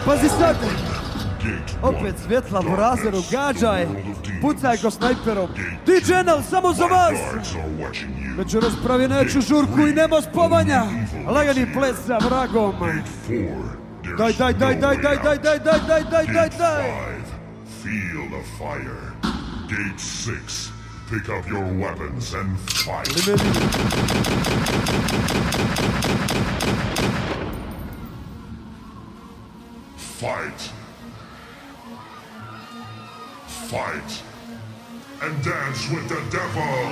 Pazi sad! Opet svjetla po razeru, gađaj! Pucaj ko snajperom! DJ Enel, samo za vas! Večeras pravi neću žurku i nema spavanja! Lagani ples sa vragom! Daj! Feel the fire. Gate 6. Pick up your weapons and fight. Fight. Fight. And dance with the devil.